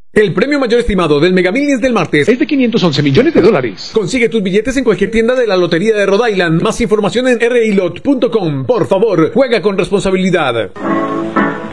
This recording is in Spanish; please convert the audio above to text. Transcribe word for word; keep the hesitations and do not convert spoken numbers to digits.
El premio mayor estimado del Mega Millions del martes es de quinientos once millones de dólares. Consigue tus billetes en cualquier tienda de la Lotería de Rhode Island. Más información en r i lot punto com. Por favor, juega con responsabilidad.